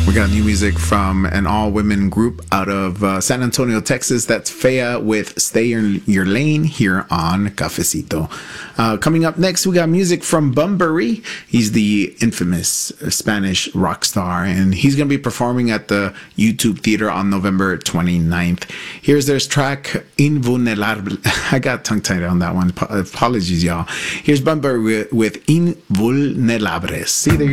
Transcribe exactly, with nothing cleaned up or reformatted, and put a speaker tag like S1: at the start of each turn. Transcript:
S1: We got new music from an all-women group out of uh, San Antonio, Texas. That's Fea with Stay in Your Lane here on Cafecito. Uh, coming up next, we got music from Bunbury. He's the infamous Spanish rock star, and he's going to be performing at the YouTube Theater on November twenty-ninth. Here's their track, Invulnerable. I got tongue-tied on that one. Apologies, y'all. Here's Bunbury with, with Invulnerables. See, there you